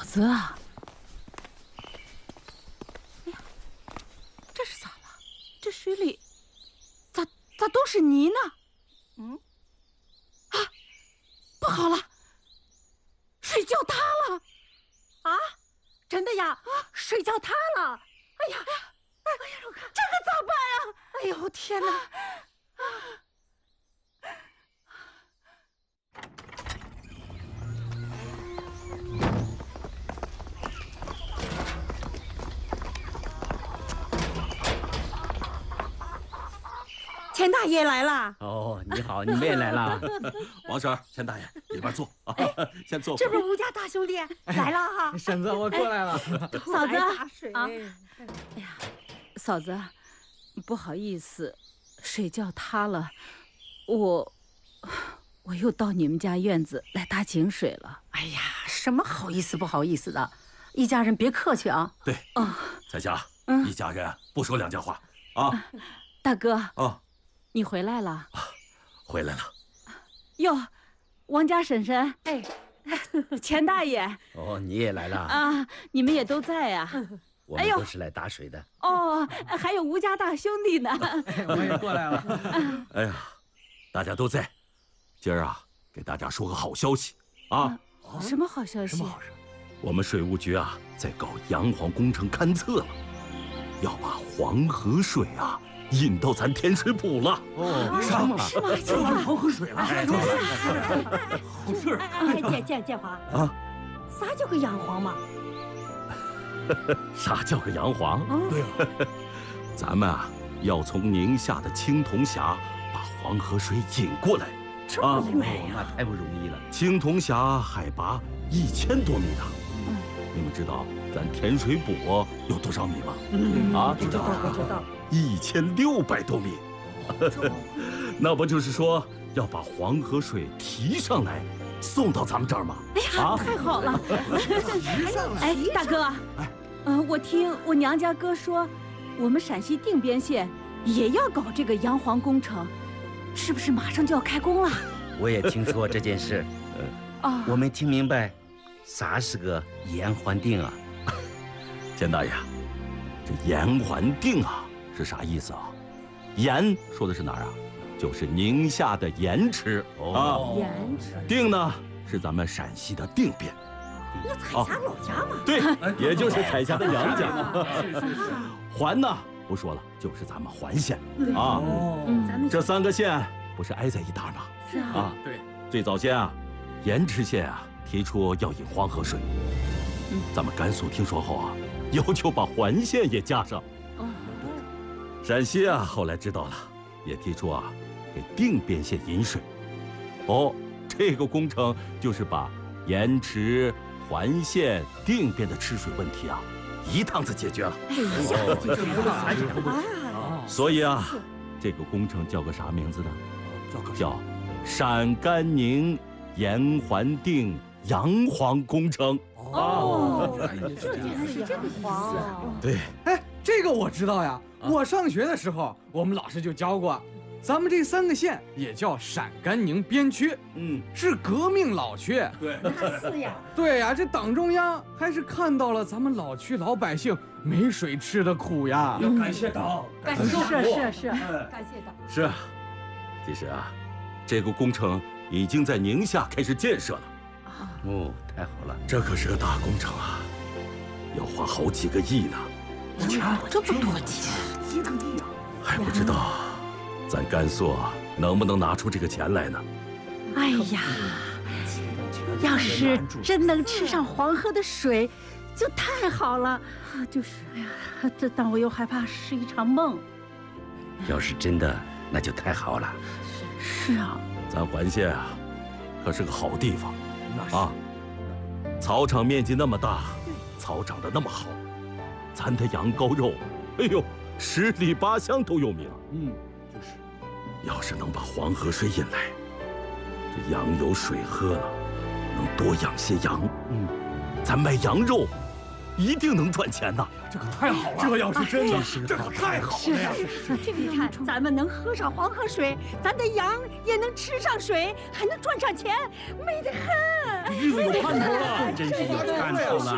子啊！哎呀，这是咋了？这水里咋都是泥呢？啊，不好了，水浇塌了！ 啊，真的呀？水浇塌了！哎呀，我看这可咋办呀？ 哎呦天哪！钱大爷来了。 哦，你好，你们也来了。 王婶、钱大爷，里边坐啊，先坐。 这不是吴家大兄弟来了哈。 婶子，我过来了。 嫂子啊， 哎呀，嫂子，不好意思，水浇塌了，我又到你们家院子来打井水了。 哎呀，什么好意思不好意思的，一家人别客气啊。 对，在家一家人不说两家话啊。 大哥啊， 你回来了？ 回来了。 哟，王家婶婶，哎，钱大爷。 哦，你也来了啊，你们也都在呀。 我们都是来打水的。 哦，还有吴家大兄弟呢。 我也过来了。 哎呀，大家都在，今儿啊，给大家说个好消息啊！ 什么好消息？ 什么好事？ 我们水务局啊，在搞洋黄工程勘测了，要把黄河水啊引到咱天水浦了。 哦， 是吗？ 就玩黄河水了。 哎， 好事儿。 建华啊， 啥叫个洋黄嘛？ 啥叫个洋黄？ 对啊， 咱们啊，要从宁夏的青铜峡把黄河水引过来。 这么哦，那太不容易了。 青铜峡海拔1000多米呢。你们知道咱天水浦有多少米吗？啊， 知道。 1600多米。那不就是说要把黄河水提上来，送到咱们这儿吗？ 哎呀，太好了！哎，大哥，我听我娘家哥说，我们陕西定边县也要搞这个洋黄工程，是不是马上就要开工了？ 我也听说这件事，我没听明白，啥是个盐环定啊？ 钱大爷，这盐环定啊是啥意思啊？盐说的是哪儿啊？就是宁夏的盐池啊。 盐池。 定呢是咱们陕西的定边。 那彩霞老家嘛。 对，也就是彩霞的娘家。 是。 环呢不说了，就是咱们环县啊。 咱们这3个县不是挨在一搭吗？ 是啊。 对。 最早先啊，盐池县啊提出要引黄河水，咱们甘肃听说后啊，要求把环县也加上。陕西啊后来知道了，也提出啊给定边县引水。哦，这个工程就是把盐池、环县、定边的吃水问题啊一趟子解决了。所以啊，这个工程叫个啥名字呢？叫陕甘宁盐环定洋黄工程。 这原来是这个意思啊。 对。 哎，这个我知道呀。我上学的时候，我们老师就教过，咱们这3个县也叫陕甘宁边区，是革命老区。对， 是呀。 对呀，这党中央还是看到了咱们老区老百姓没水吃的苦呀。 要感谢党， 感谢是，感谢党。 是啊，其实啊，这个工程已经在宁夏开始建设了。 哦，太好了， 这可是个大工程啊，要花好几个亿呢。 这么多钱 1个亿啊！ 还不知道咱甘肃能不能拿出这个钱来呢？ 哎呀，要是真能吃上黄河的水，就太好了。就是，哎呀，但我又害怕是一场梦。 要是真的，那就太好了。 是啊， 咱环县啊，可是个好地方啊，草场面积那么大，草长得那么好，咱的羊羔肉，哎呦，10里8乡都有名。 就是。 要是能把黄河水引来，这羊有水喝了，能多养些羊。咱卖羊肉，一定能赚钱呐！ 这可太好了！这要是真的，这可太好了呀！ 你看，咱们能喝上黄河水，咱的羊也能吃上水，还能赚上钱，美得很。 日子有盼头了， 真是有盼头了。